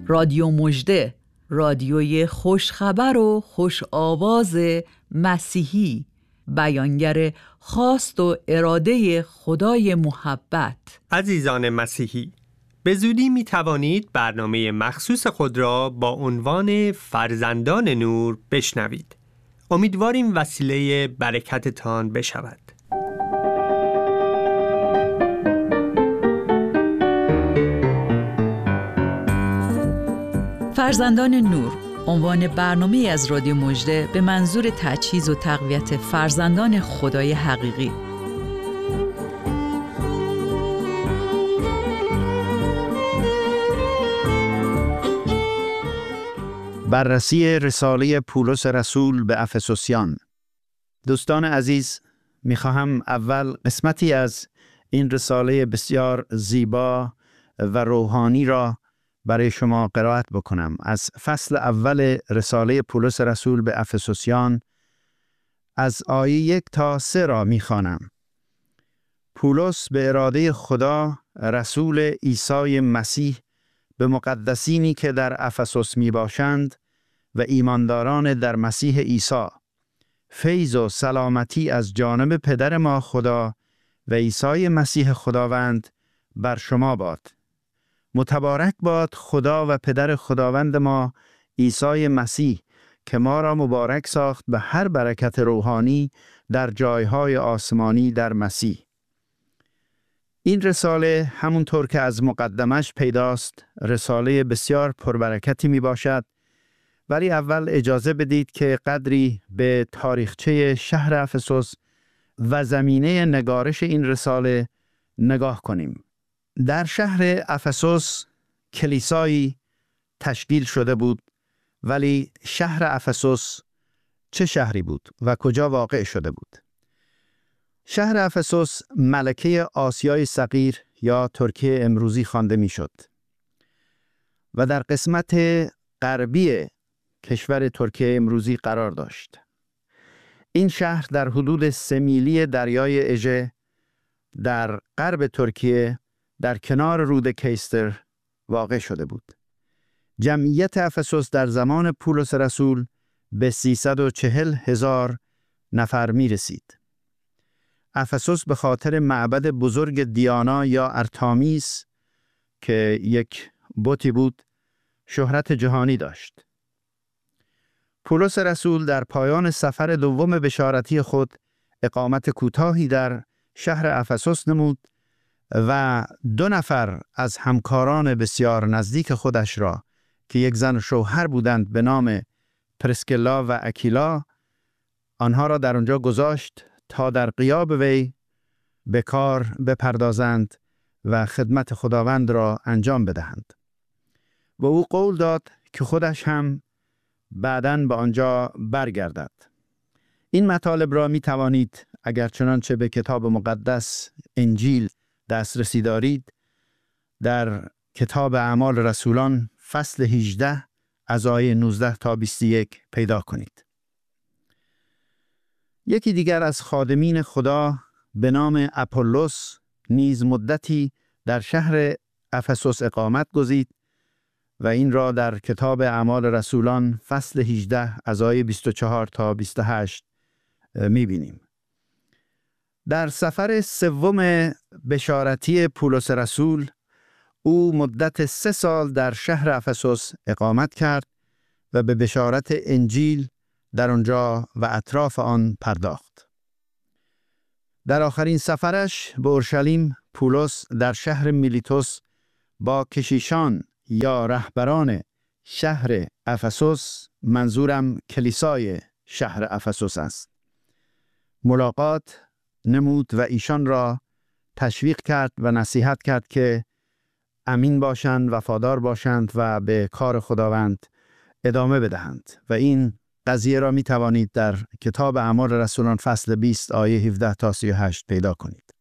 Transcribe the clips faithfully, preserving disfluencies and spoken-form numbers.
رادیو مژده، رادیوی خوشخبر و خوش آواز مسیحی، بیانگر خواست و اراده خدای محبت. عزیزان مسیحی، به زودی می توانید برنامه مخصوص خود را با عنوان فرزندان نور بشنوید. امیدواریم وسیله برکتتان بشود. فرزندان نور، عنوان برنامه از رادیو مژده به منظور تجهیز و تقویت فرزندان خدای حقیقی. بررسی رساله پولس رسول به افسوسیان. دوستان عزیز، میخواهم اول قسمتی از این رساله بسیار زیبا و روحانی را برای شما قرائت بکنم. از فصل اول رساله پولس رسول به افسوسیان از آیه یک تا سه را میخوانم. پولس به اراده خدا رسول عیسی مسیح به مقدسینی که در افسوس می باشند و ایمانداران در مسیح عیسی، فیض و سلامتی از جانب پدر ما خدا و عیسی مسیح خداوند بر شما باد. متبارک باد خدا و پدر خداوند ما عیسی مسیح که ما را مبارک ساخت به هر برکت روحانی در جایهای آسمانی در مسیح. این رساله همونطور که از مقدمش پیداست رساله بسیار پربرکتی می باشد، ولی اول اجازه بدید که قدری به تاریخچه شهر افسوس و زمینه نگارش این رساله نگاه کنیم. در شهر افسوس کلیسایی تشکیل شده بود، ولی شهر افسوس چه شهری بود و کجا واقع شده بود؟ شهر افسوس ملکه آسیای صغیر یا ترکیه امروزی خوانده میشد و در قسمت غربی کشور ترکیه امروزی قرار داشت. این شهر در حدود سه میلی دریای اژه در غرب ترکیه در کنار رود کیستر واقع شده بود. جمعیت افسوس در زمان پولس رسول به سیصد و چهل هزار نفر می رسید. افسوس به خاطر معبد بزرگ دیانا یا ارتامیس که یک بتی بود شهرت جهانی داشت. پولس رسول در پایان سفر دوم بشارتی خود اقامت کوتاهی در شهر افسوس نمود و دو نفر از همکاران بسیار نزدیک خودش را که یک زن و شوهر بودند به نام پرسکلا و اکیلا، آنها را در آنجا گذاشت تا در غیاب وی به کار بپردازند و خدمت خداوند را انجام بدهند. و او قول داد که خودش هم بعداً به آنجا برگردد. این مطالب را می توانید اگر چنانچه به کتاب مقدس انجیل دسترسی دارید در کتاب اعمال رسولان فصل هجده از آیه نوزده تا بیست و یک پیدا کنید. یکی دیگر از خادمین خدا به نام اپولوس نیز مدتی در شهر افسوس اقامت گزید و این را در کتاب اعمال رسولان فصل هجده از آیه بیست و چهار تا بیست و هشت می‌بینیم. در سفر سوم بشارتی پولس رسول او مدت سه سال در شهر افسوس اقامت کرد و به بشارت انجیل در آنجا و اطراف آن پرداخت. در آخرین سفرش به اورشلیم پولس در شهر میلیتوس با کشیشان یا رهبران شهر افسوس، منظورم کلیسای شهر افسوس است، ملاقات نمود و ایشان را تشویق کرد و نصیحت کرد که امین باشند، وفادار باشند و به کار خداوند ادامه بدهند. و این قضیه را می توانید در کتاب اعمال رسولان فصل بیست آیه هفده تا سی و هشت پیدا کنید.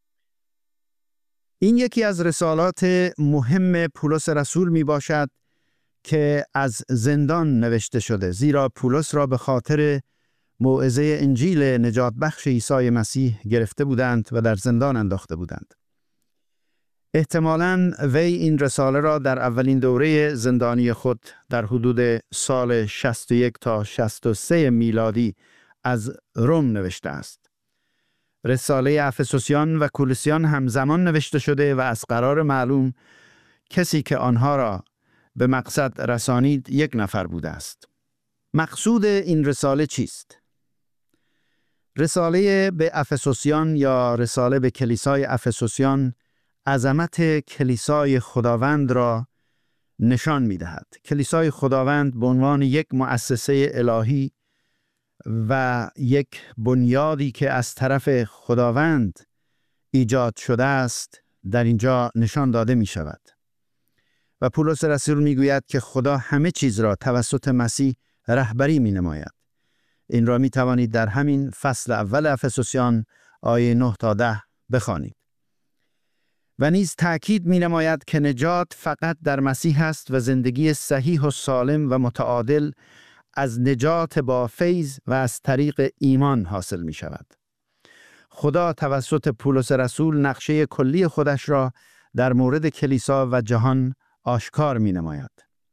این یکی از رسالات مهم پولس رسول می باشد که از زندان نوشته شده، زیرا پولس را به خاطر موعظه انجیل نجات بخش عیسی مسیح گرفته بودند و در زندان انداخته بودند. احتمالاً وی این رساله را در اولین دوره زندانی خود در حدود سال شصت و یک تا شصت و سه میلادی از روم نوشته است. رساله افسوسیان و کولوسیان همزمان نوشته شده و از قرار معلوم کسی که آنها را به مقصد رسانید یک نفر بوده است. مقصود این رساله چیست؟ رساله به افسوسیان یا رساله به کلیسای افسوسیان عظمت کلیسای خداوند را نشان می دهد. کلیسای خداوند به عنوان یک مؤسسه الهی و یک بنیادی که از طرف خداوند ایجاد شده است در اینجا نشان داده می شود. و پولس رسول می گوید که خدا همه چیز را توسط مسیح رهبری می نماید. این را می توانید در همین فصل اول افسوسیان آیه نه تا ده بخوانید. و نیز تأکید می نماید که نجات فقط در مسیح است و زندگی صحیح و سالم و متعادل از نجات با فیض و از طریق ایمان حاصل می شود. خدا توسط پولس رسول نقشه کلی خودش را در مورد کلیسا و جهان آشکار می نماید.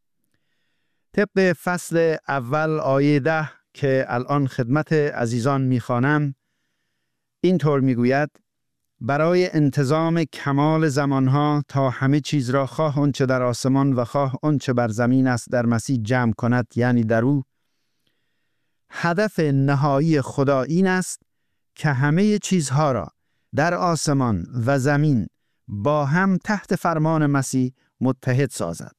طبق فصل اول آیه ده که الان خدمت عزیزان می خوانم، اینطور می گوید: برای انتظام کمال زمانها تا همه چیز را خواه آنچه در آسمان و خواه آنچه بر زمین است در مسیح جمع کند، یعنی در او. هدف نهایی خدا این است که همه چیزها را در آسمان و زمین با هم تحت فرمان مسیح متحد سازد.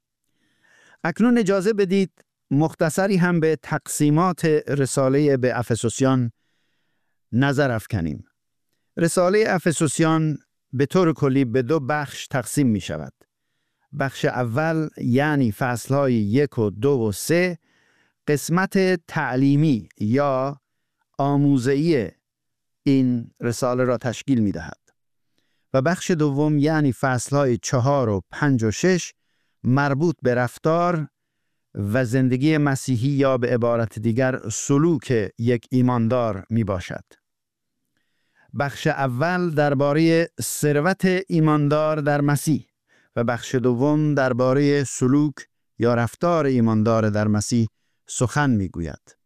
اکنون اجازه بدید مختصری هم به تقسیمات رساله به افسوسیان نظر افکنیم. رساله افسوسیان به طور کلی به دو بخش تقسیم می شود. بخش اول یعنی فصلهای یک و دو و سه قسمت تعلیمی یا آموزه‌ای این رساله را تشکیل می دهد. و بخش دوم یعنی فصلهای چهار و پنج و شش مربوط به رفتار و زندگی مسیحی یا به عبارت دیگر سلوک یک ایماندار می باشد. بخش اول درباره ثروت ایماندار در مسیح و بخش دوم درباره سلوک یا رفتار ایماندار در مسیح سخن می گوید.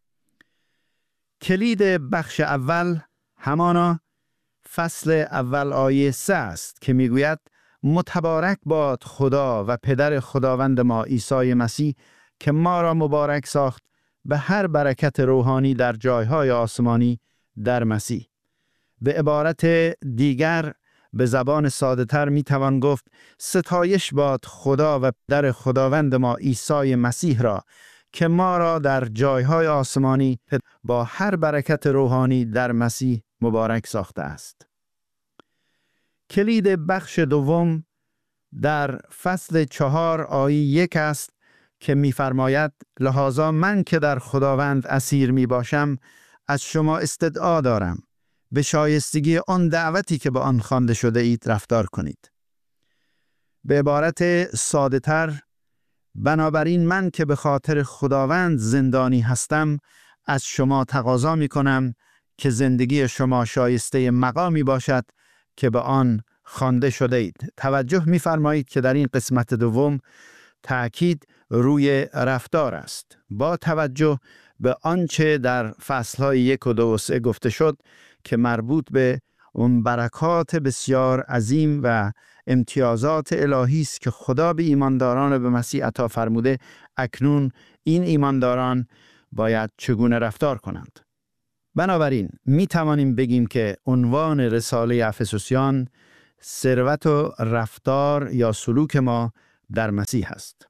کلید بخش اول همانا فصل اول آیه سه است که می گوید: متبارک باد خدا و پدر خداوند ما عیسی مسیح که ما را مبارک ساخت به هر برکت روحانی در جایهای آسمانی در مسیح. به عبارت دیگر به زبان ساده تر می توان گفت: ستایش باد خدا و پدر خداوند ما عیسی مسیح را که ما را در جایهای آسمانی با هر برکت روحانی در مسیح مبارک ساخته است. کلید بخش دوم در فصل چهار آیه یک است که می‌فرماید: لذا من که در خداوند اسیر می باشم از شما استدعا دارم به شایستگی آن دعوتی که به آن خوانده شده اید رفتار کنید. به عبارت ساده تر، بنابراین من که به خاطر خداوند زندانی هستم از شما تقاضا می کنم که زندگی شما شایسته مقامی باشد که به آن خوانده شده اید. توجه می فرمایید که در این قسمت دوم تأکید روی رفتار است. با توجه به آنچه در فصلهای یک و دو و سه گفته شد که مربوط به اون برکات بسیار عظیم و امتیازات الهی است که خدا به ایمانداران به مسیح عطا فرموده، اکنون این ایمانداران باید چگونه رفتار کنند. بنابراین می توانیم بگیم که عنوان رساله افسوسیان ثروت و رفتار یا سلوک ما در مسیح است.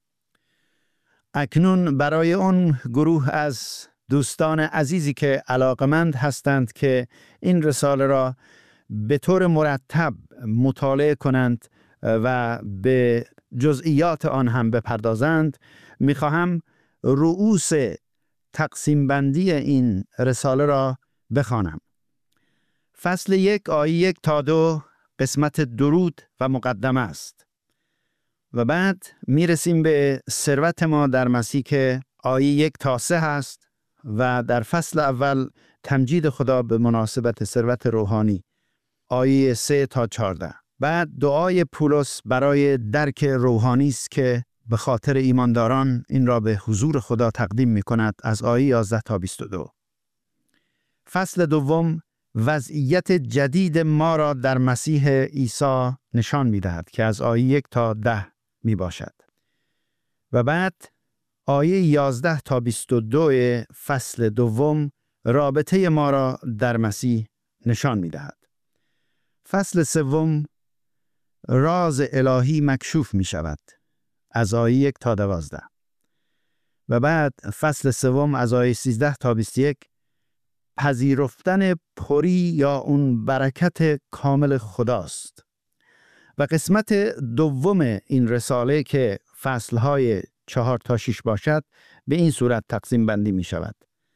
اکنون برای اون گروه از دوستان عزیزی که علاقمند هستند که این رساله را به طور مرتب مطالعه کنند و به جزئیات آن هم بپردازند، می‌خواهم رؤوس تقسیم بندی این رساله را بخوانم. فصل یک آیه یک تا دو قسمت درود و مقدمه است و بعد میرسیم به ثروت ما در مسیح که آیه یک تا سه هست و در فصل اول تمجید خدا به مناسبت ثروت روحانی آیه سه تا چهارده. بعد دعای پولس برای درک روحانی است که به خاطر ایمانداران این را به حضور خدا تقدیم می کند از آیه یازده تا بیست و دو. فصل دوم وضعیت جدید ما را در مسیح عیسی نشان می دهد که از آیه یک تا ده می باشد. و بعد آیه یازده تا بیست و دو فصل دوم رابطه ما را در مسیح نشان می دهد. فصل سوم راز الهی مکشوف می شود از آیه یک تا دوازده. و بعد فصل سوم از آیه سیزده تا بیست و یک پذیرفتن پری یا اون برکت کامل خداست. و قسمت دوم این رساله که فصلهای چهار تا شش باشد به این صورت تقسیم بندی می شود.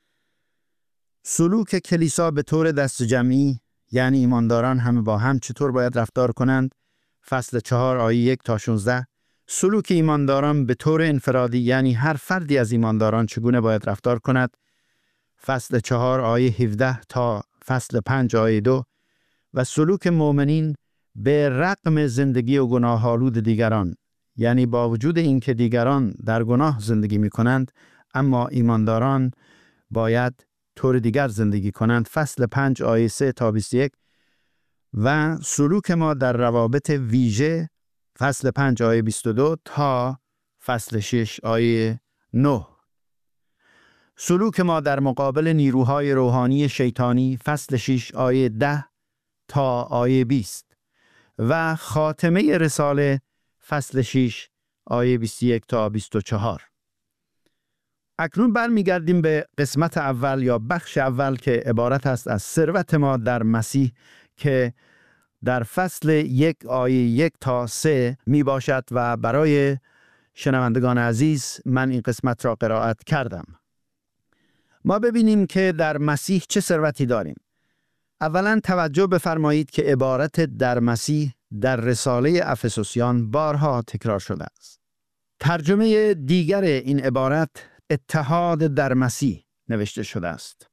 سلوک کلیسا به طور دست جمعی، یعنی ایمانداران همه با هم چطور باید رفتار کنند، فصل چهار آیه یک تا شانزده. سلوک ایمانداران به طور انفرادی، یعنی هر فردی از ایمانداران چگونه باید رفتار کند، فصل چهار آیه هفده تا فصل پنج آیه دو. و سلوک مؤمنین به رغم زندگی و گناه آلود دیگران، یعنی با وجود اینکه دیگران در گناه زندگی می کنند اما ایمانداران باید طور دیگر زندگی کنند، فصل پنج آیه سه تا بیست و یک. و سلوک ما در روابط ویژه، فصل پنج آیه بیست و دو تا فصل شش آیه نه. سلوک ما در مقابل نیروهای روحانی شیطانی، فصل شش آیه ده تا آیه بیست. و خاتمه رساله فصل شش آیه بیست و یک تا بیست و چهار. اکنون برمیگردیم به قسمت اول یا بخش اول که عبارت است از ثروت ما در مسیح که در فصل یک آیه یک تا سه می باشد و برای شنوندگان عزیز من این قسمت را قرائت کردم. ما ببینیم که در مسیح چه ثروتی داریم. اولا توجه بفرمایید که عبارت در مسیح در رساله افسوسیان بارها تکرار شده است. ترجمه دیگر این عبارت اتحاد در مسیح نوشته شده است.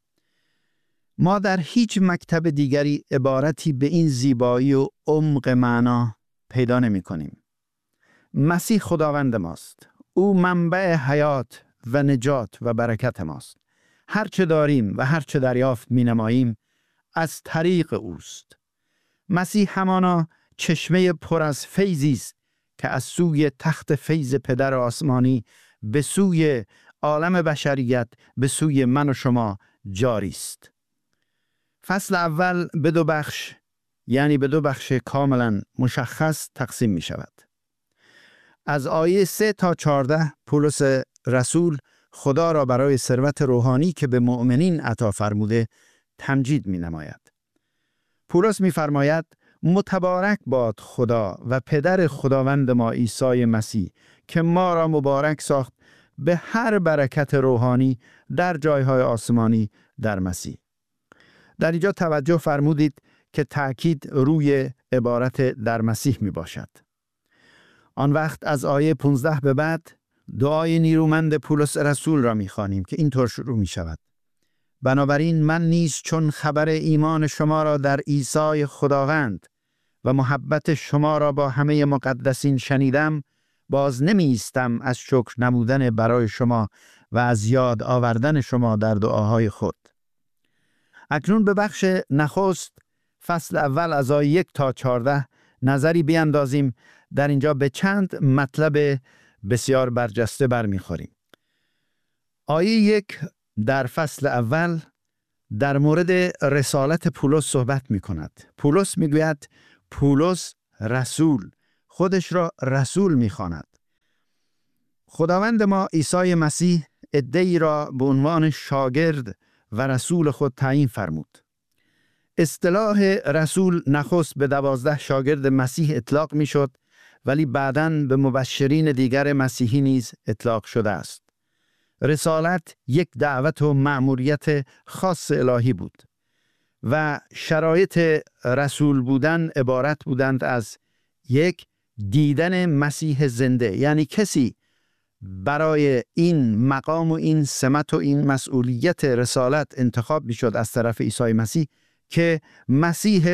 ما در هیچ مکتب دیگری عبارتی به این زیبایی و عمق معنا پیدا نمی کنیم. مسیح خداوند ماست. او منبع حیات و نجات و برکت ماست. هر چه داریم و هر چه دریافت می نماییم از طریق اوست. مسیح همانا چشمه پر از فیضی است که از سوی تخت فیض پدر آسمانی به سوی عالم بشریت، به سوی من و شما جاری است. فصل اول به دو بخش، یعنی به دو بخش کاملا مشخص تقسیم می شود. از آیه سه تا چهارده پولس رسول خدا را برای ثروت روحانی که به مؤمنین عطا فرموده تمجید می نماید. پولس می فرماید متبارک باد خدا و پدر خداوند ما عیسی مسیح که ما را مبارک ساخت به هر برکت روحانی در جایهای آسمانی در مسیح. در اینجا توجه فرمودید که تأکید روی عبارت در مسیح می باشد. آن وقت از آیه پانزده به بعد دعای نیرومند پولس رسول را می خوانیم که اینطور شروع می شود. بنابراین من نیز چون خبر ایمان شما را در عیسی خداوند و محبت شما را با همه مقدسین شنیدم، باز نمی ایستم از شکر نمودن برای شما و از یاد آوردن شما در دعاهای خود. اکنون به بخش نخست فصل اول از آیه یک تا چهارده نظری بیندازیم. در اینجا به چند مطلب بسیار برجسته برمیخوریم. آیه یک در فصل اول در مورد رسالت پولس صحبت می کند. پولس می گوید پولس رسول، خودش را رسول می خواند. خداوند ما عیسی مسیح عده‌ای را به عنوان شاگرد و رسول خود تعیین فرمود. اصطلاح رسول نخست به دوازده شاگرد مسیح اطلاق می شد، ولی بعداً به مبشرین دیگر مسیحی نیز اطلاق شده است. رسالت یک دعوت و مأموریت خاص الهی بود و شرایط رسول بودن عبارت بودند از یک، دیدن مسیح زنده، یعنی کسی برای این مقام و این سمت و این مسئولیت رسالت انتخاب می شد از طرف عیسی مسیح که مسیح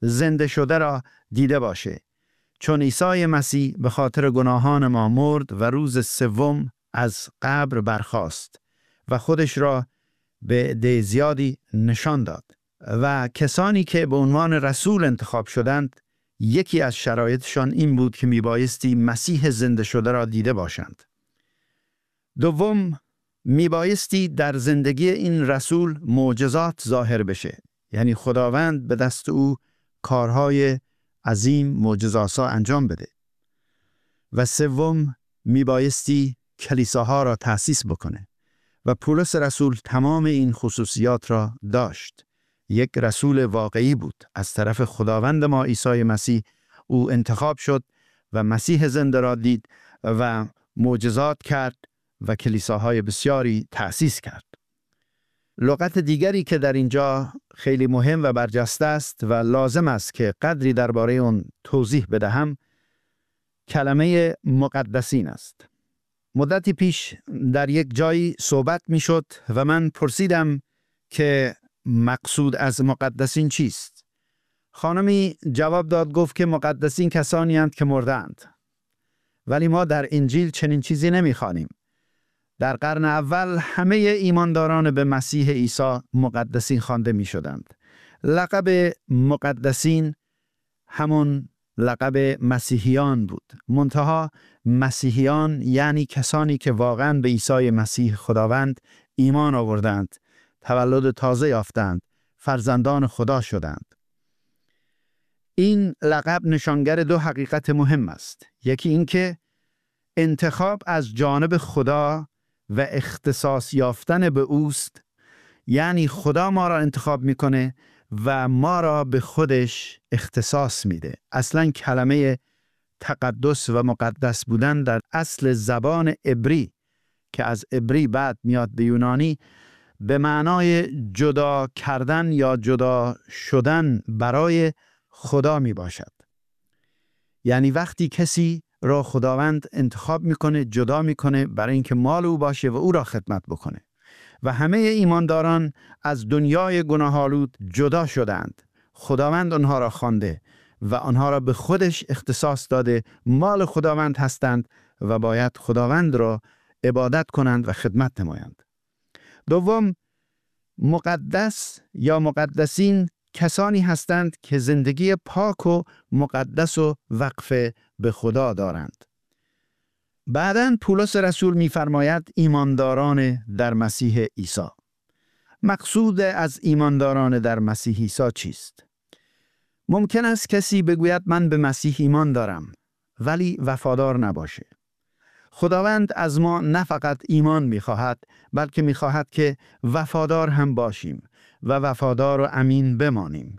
زنده شده را دیده باشه، چون عیسی مسیح به خاطر گناهان ما مرد و روز سوم از قبر برخاست و خودش را به عده زیادی نشان داد. و کسانی که به عنوان رسول انتخاب شدند، یکی از شرایطشان این بود که میبایستی مسیح زنده شده را دیده باشند. دوم، میبایستی در زندگی این رسول معجزات ظاهر بشه، یعنی خداوند به دست او کارهای عظیم معجزه‌آسا انجام بده. و سوم، میبایستی کلیساها را تأسیس بکنه و پولس رسول تمام این خصوصیات را داشت. یک رسول واقعی بود از طرف خداوند ما عیسی مسیح. او انتخاب شد و مسیح زنده را دید و معجزات کرد و کلیساهای بسیاری تأسیس کرد. لغت دیگری که در اینجا خیلی مهم و برجسته است و لازم است که قدری درباره اون توضیح بدهم، کلمه مقدسین است. مدتی پیش در یک جایی صحبت می شد و من پرسیدم که مقصود از مقدسین چیست؟ خانمی جواب داد، گفت که مقدسین کسانی هستند که مردند. ولی ما در انجیل چنین چیزی نمی خوانیم. در قرن اول همه ایمانداران به مسیح عیسی مقدسین خوانده می شدند. لقب مقدسین همون لقب مسیحیان بود. منتها مسیحیان یعنی کسانی که واقعا به عیسی مسیح خداوند ایمان آوردند، تولد تازه یافتند، فرزندان خدا شدند. این لقب نشانگر دو حقیقت مهم است. یکی این که انتخاب از جانب خدا و اختصاص یافتن به اوست، یعنی خدا ما را انتخاب میکنه و ما را به خودش اختصاص میده. اصلا کلمه تقدس و مقدس بودن در اصل زبان عبری که از عبری بعد میاد به یونانی، به معنای جدا کردن یا جدا شدن برای خدا می باشد. یعنی وقتی کسی را خداوند انتخاب میکنه، جدا میکنه برای اینکه مال او باشه و او را خدمت بکنه. و همه ایمانداران از دنیای گناه‌آلود جدا شدند. خداوند آنها را خوانده و آنها را به خودش اختصاص داده، مال خداوند هستند و باید خداوند را عبادت کنند و خدمت نمایند. دوم، مقدس یا مقدسین کسانی هستند که زندگی پاک و مقدس و وقف به خدا دارند. بعداً پولس رسول می‌فرماید ایمانداران در مسیح عیسی. مقصود از ایمانداران در مسیح عیسی چیست؟ ممکن است کسی بگوید من به مسیح ایمان دارم ولی وفادار نباشه. خداوند از ما نه فقط ایمان می‌خواهد بلکه می‌خواهد که وفادار هم باشیم و وفادار و امین بمانیم.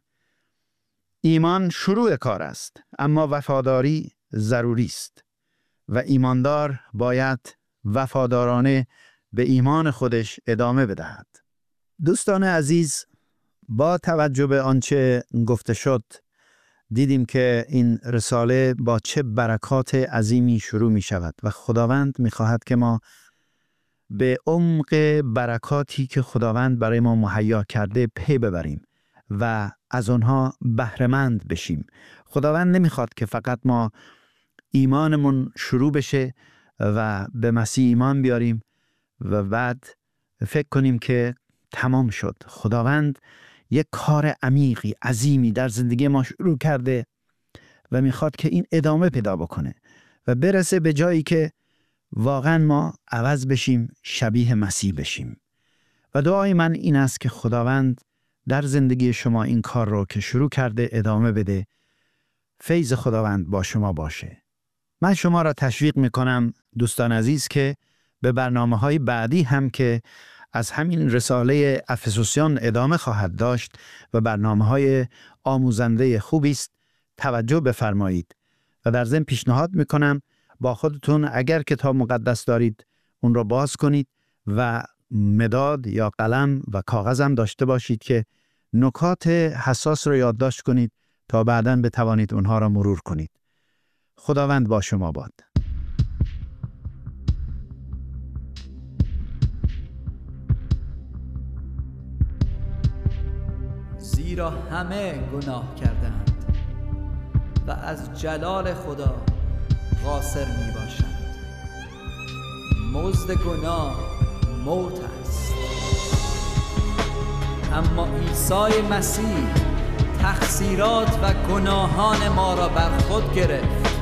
ایمان شروع کار است، اما وفاداری ضروری است و ایماندار باید وفادارانه به ایمان خودش ادامه بدهد. دوستان عزیز، با توجه به آنچه گفته شد، دیدیم که این رساله با چه برکات عظیمی شروع می شود و خداوند می خواهد که ما به عمق برکاتی که خداوند برای ما مهیا کرده پی ببریم و از آنها بهره‌مند بشیم. خداوند نمیخواد که فقط ما ایمانمون شروع بشه و به مسیح ایمان بیاریم و بعد فکر کنیم که تمام شد. خداوند یک کار عمیقی، عظیمی در زندگی ما شروع کرده و میخواد که این ادامه پیدا بکنه و برسه به جایی که واقعا ما عوض بشیم، شبیه مسیح بشیم. و دعای من این است که خداوند در زندگی شما این کار رو که شروع کرده ادامه بده. فیض خداوند با شما باشه. من شما را تشویق میکنم دوستان عزیز که به برنامه‌های بعدی هم که از همین رساله افسوسیان ادامه خواهد داشت و برنامه‌های آموزنده خوبی است، توجه بفرمایید. و در ضمن پیشنهاد میکنم با خودتون اگر کتاب مقدس دارید اون را باز کنید و مداد یا قلم و کاغذ هم داشته باشید که نکات حساس رو یادداشت کنید تا بعداً بتوانید اونها را مرور کنید. خداوند با شما باد. زیرا همه گناه کردند و از جلال خدا قاصر می باشند. مزد گناه موت است، اما عیسی مسیح تقصیرات و گناهان ما را بر خود گرفت